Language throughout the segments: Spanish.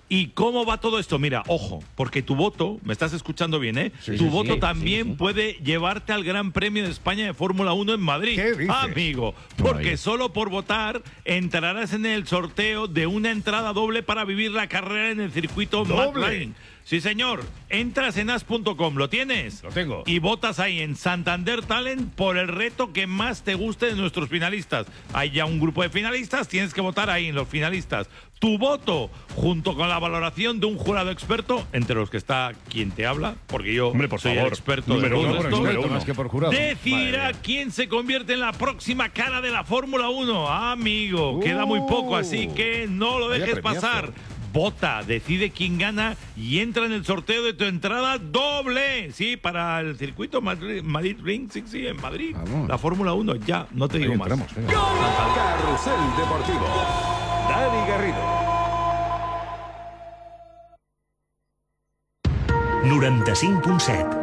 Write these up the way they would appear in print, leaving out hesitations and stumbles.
¿Y cómo va todo esto? Mira, ojo, porque tu voto, me estás escuchando bien, ¿eh? Sí, tu sí, voto sí, también sí. puede llevarte al Gran Premio de España de Fórmula 1 en Madrid. ¿Qué dices? Amigo, porque solo por votar entrarás en el sorteo de una entrada doble para vivir la carrera en el circuito McLaren. Sí, señor. Entras en as.com, ¿lo tienes? Lo tengo. Y votas ahí en Santander Talent por el reto que más te guste de nuestros finalistas. Hay ya un grupo de finalistas, tienes que votar ahí en los finalistas. Tu voto, junto con la valoración de un jurado experto, entre los que está quien te habla, porque yo soy el experto de todo esto, más que por jurado. decidirá quién se convierte en la próxima cara de la Fórmula 1. Amigo, queda muy poco, así que no lo dejes pasar. Vota, decide quién gana y entra en el sorteo de tu entrada doble. Sí, para el circuito Madrid Ring, sí, en Madrid. Vamos. La Fórmula 1, ya, no te digo más. Carrusel Deportivo. Dani Garrido. 95.7.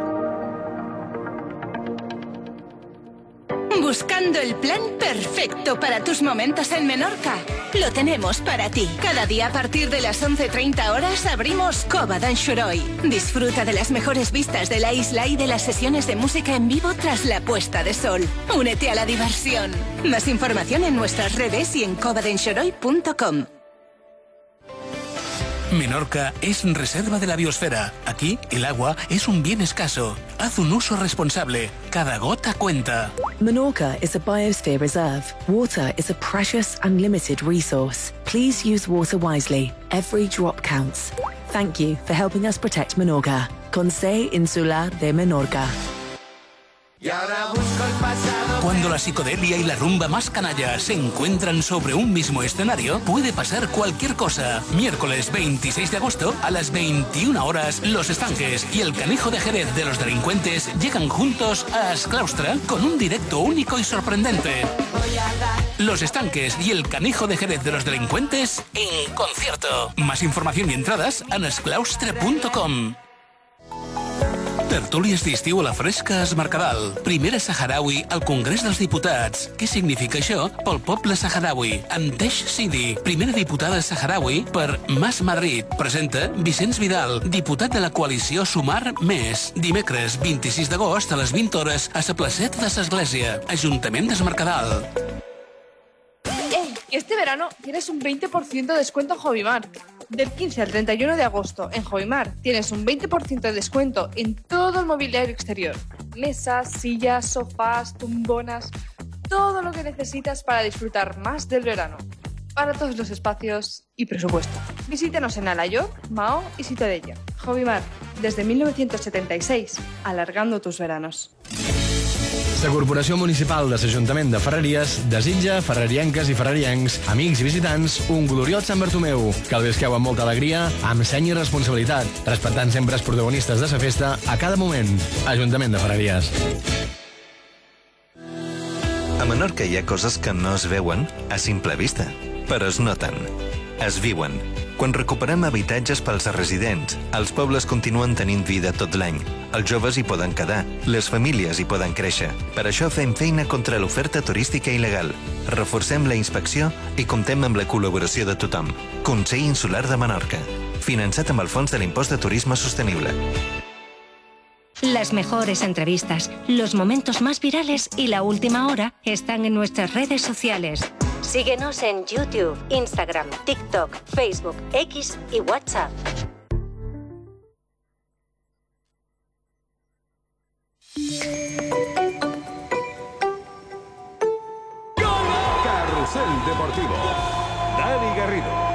Buscando el plan perfecto para tus momentos en Menorca. Lo tenemos para ti. Cada día a partir de las 11:30 horas abrimos Cova d'Anxoroi. Disfruta de las mejores vistas de la isla y de las sesiones de música en vivo tras la puesta de sol. Únete a la diversión. Más información en nuestras redes y en covadanxoroi.com. Menorca es reserva de la biosfera. Aquí, el agua es un bien escaso. Haz un uso responsable. Cada gota cuenta. Menorca is a biosphere reserve. Water is a precious, unlimited resource. Please use water wisely. Every drop counts. Thank you for helping us protect Menorca. Consejo Insular de Menorca. Cuando la psicodelia y la rumba más canalla se encuentran sobre un mismo escenario, puede pasar cualquier cosa. Miércoles 26 de agosto, a las 21 horas, Los Estanques y el Canijo de Jerez de los Delincuentes llegan juntos a Asclaustra con un directo único y sorprendente. Los Estanques y el Canijo de Jerez de los Delincuentes en concierto. Más información y entradas en asclaustre.com. Tertúlies d'estiu a la Fresca es Mercadal. Primera saharaui al Congrés dels Diputats. Què significa això pel poble saharaui? Antesh Sidi, primera diputada saharaui per Mas Madrid. Presenta Vicenç Vidal, diputat de la coalició Sumar Més. Dimecres 26 d'agost a les 20 hores a la placeta de l'Església. Ajuntament des Mercadal. Este verano tienes un 20% de descuento en Jovimar. Del 15 al 31 de agosto en Jovimar tienes un 20% de descuento en todo el mobiliario exterior. Mesas, sillas, sofás, tumbonas, todo lo que necesitas para disfrutar más del verano. Para todos los espacios y presupuesto. Visítanos en Alayoc, Mahó y Ciutadella. Jovimar, desde 1976, alargando tus veranos. La Corporació Municipal de l'Ajuntament de Ferreries desitja ferrerienques i ferreriencs, amics i visitants, un gloriós Sant Bartomeu. Que el visqueu amb molta alegria, amb seny i responsabilitat, respectant sempre els protagonistes de la festa a cada moment. Ajuntament de Ferreries. A Menorca hi ha coses que no es veuen a simple vista, però es noten, es viuen. Quan recuperem habitatges pels residents, els pobles continuen tenint vida tot l'any. Els joves hi poden quedar, les famílies hi poden créixer. Per això fem feina contra l'oferta turística il·legal. Reforcem la inspecció i comptem amb la col·laboració de tothom. Consell Insular de Menorca. Finançat amb el Fons de l'Impost de Turisme Sostenible. Las mejores entrevistas, los momentos más virales y la última hora están en nuestras redes sociales. Síguenos en YouTube, Instagram, TikTok, Facebook, X y WhatsApp. Carrusel Deportivo. Dani Garrido.